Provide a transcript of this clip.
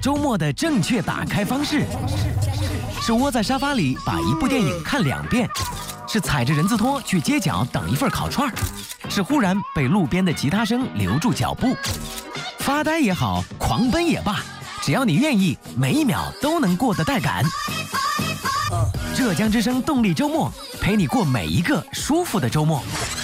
周末的正确打开方式，是窝在沙发里把一部电影看2遍，是踩着人字拖去街角等一份烤串儿，是忽然被路边的吉他声留住脚步。发呆也好，狂奔也罢，只要你愿意，每一秒都能过得带感。浙江之声动力周末，陪你过每一个舒服的周末。